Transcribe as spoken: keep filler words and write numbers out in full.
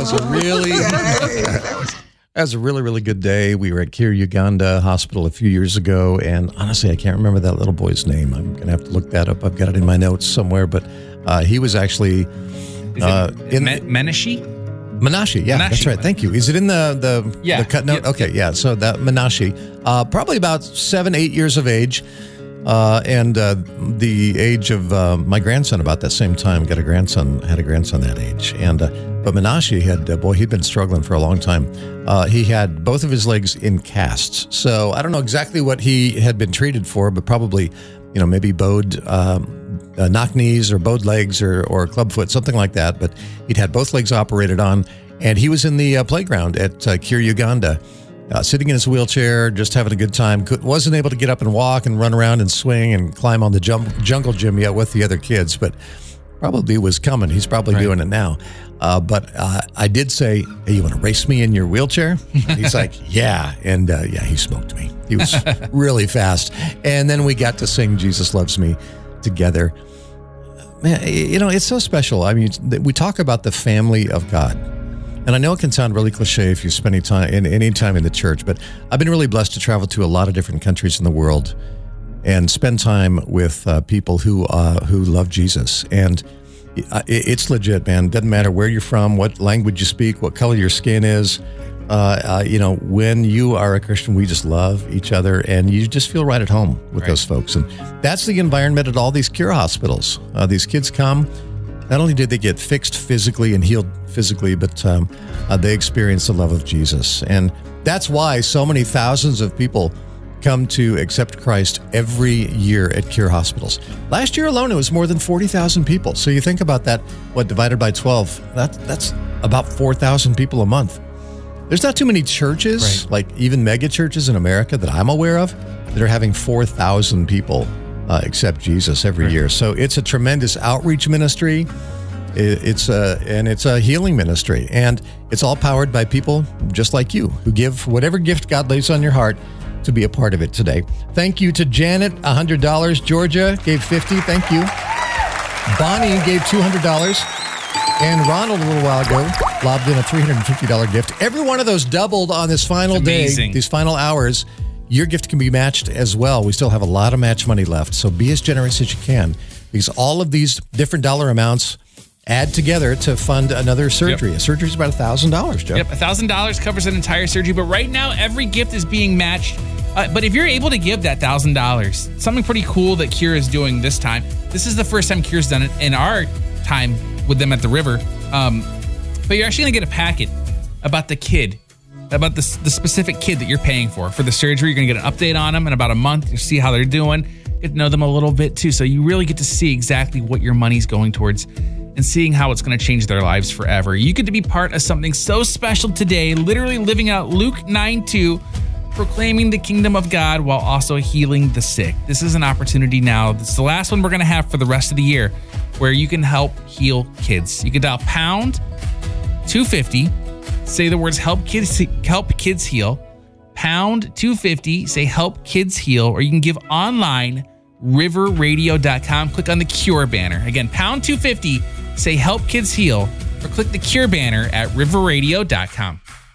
was a really, that was a really, really good day. We were at Kir Uganda Hospital a few years ago, and honestly, I can't remember that little boy's name. I'm going to have to look that up. I've got it in my notes somewhere, but uh, he was actually uh, in Me- Menashe? Menashe, yeah, Menashe. that's right. Thank you. Is it in the the, Yeah. the cut note? Yep, Okay, yep. yeah. So that Menashe, uh, probably about seven, eight years of age, uh, and uh, the age of uh, my grandson. About that same time, got a grandson. Had a grandson that age, and uh, but Menashe had uh, boy, he'd been struggling for a long time. Uh, he had both of his legs in casts. So I don't know exactly what he had been treated for, but probably, you know, maybe bowed. Um, Uh, knock knees or bowed legs or, or club foot, something like that. But he'd had both legs operated on, and he was in the uh, playground at uh, Kir Uganda, uh, sitting in his wheelchair, just having a good time. Could, wasn't able to get up and walk and run around and swing and climb on the jump, jungle gym yet with the other kids, but probably was coming. He's probably Right. doing it now. Uh, but uh, I did say, hey, you want to race me in your wheelchair? He's like, yeah. And uh, yeah, he smoked me. He was really fast. And then we got to sing Jesus Loves Me together. Man, you know, it's so special. I mean, we talk about the family of God. And I know it can sound really cliche if you spend any time in any time in the church, but I've been really blessed to travel to a lot of different countries in the world and spend time with uh, people who uh, who love Jesus. And it, it's legit, man. Doesn't matter where you're from, what language you speak, what color your skin is. Uh, uh, you know, when you are a Christian, we just love each other, and you just feel right at home with Right. those folks. And that's the environment at all these Cure hospitals. Uh, these kids come. Not only did they get fixed physically and healed physically, but um, uh, they experience the love of Jesus. And that's why so many thousands of people come to accept Christ every year at Cure hospitals. Last year alone, it was more than forty thousand people. So you think about that, what, divided by twelve, that, that's about four thousand people a month. There's not too many churches, Right. like even mega churches in America that I'm aware of, that are having four thousand people uh, accept Jesus every Right. year. So it's a tremendous outreach ministry. It, it's a, and it's a healing ministry. And it's all powered by people just like you who give whatever gift God lays on your heart to be a part of it today. Thank you to Janet, one hundred dollars. Georgia gave fifty dollars. Thank you. Bonnie gave two hundred dollars. And Ronald, a little while ago, lobbed in a three hundred fifty dollars gift. Every one of those doubled on this final It's day, amazing. these final hours. Your gift can be matched as well. We still have a lot of match money left, so be as generous as you can, because all of these different dollar amounts add together to fund another surgery. Yep. A surgery is about one thousand dollars, Joe. Yep, one thousand dollars covers an entire surgery, but right now every gift is being matched. Uh, but if you're able to give that one thousand dollars, something pretty cool that Cure is doing this time, this is the first time Cure's done it in our time with them at the river. Um, but you're actually going to get a packet about the kid, about the, the specific kid that you're paying for. For the surgery, you're going to get an update on them in about a month. You see how they're doing, get to know them a little bit too. So you really get to see exactly what your money's going towards and seeing how it's going to change their lives forever. You get to be part of something so special today, literally living out Luke nine two, proclaiming the kingdom of God while also healing the sick. This is an opportunity now. This is the last one we're going to have for the rest of the year, where you can help heal kids. You can dial pound two fifty, say the words help kids help kids heal, pound two fifty, say help kids heal, or you can give online, river radio dot com, click on the Cure banner. Again, pound two fifty, say help kids heal, or click the Cure banner at river radio dot com.